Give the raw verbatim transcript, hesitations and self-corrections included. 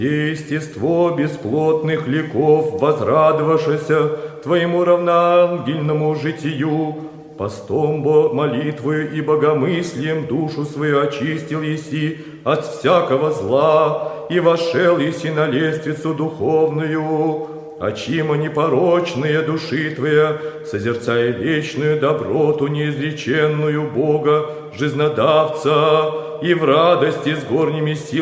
Естество бесплотных ликов, возрадовавшееся Твоему равноангельному житию, постом бо молитвою и богомыслием душу свою очистил еси от всякого зла, и вошел еси на лествицу духовную, очима непорочные души Твоя, созерцая вечную доброту неизреченную Бога, жизнодавца, и в радости с горними силами